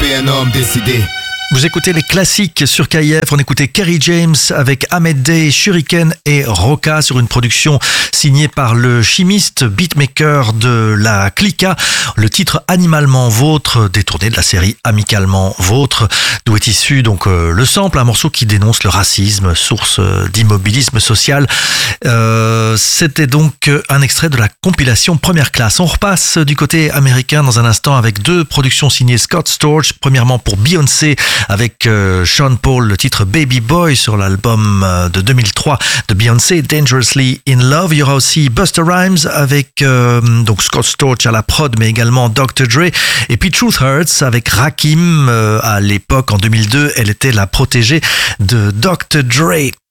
t'es un homme décidé. Vous écoutez les classiques sur KIF, on écoutait Kerry James avec Ahmed Day, Shuriken et Roca sur une production signée par le chimiste beatmaker de la Clica. Le titre Animalement Vôtre, détourné de la série Amicalement Vôtre, d'où est issu donc le sample, un morceau qui dénonce le racisme, source d'immobilisme social. C'était donc un extrait de la compilation Première Classe. On repasse du côté américain dans un instant avec deux productions signées Scott Storch, premièrement pour Beyoncé avec Sean Paul, le titre Baby Boy sur l'album de 2003 de Beyoncé, Dangerously in Love. Il y aura aussi Busta Rhymes avec donc Scott Storch à la prod, mais également Dr. Dre. Et puis Truth Hurts avec Rakim. À l'époque, en 2002, elle était la protégée de Dr. Dre.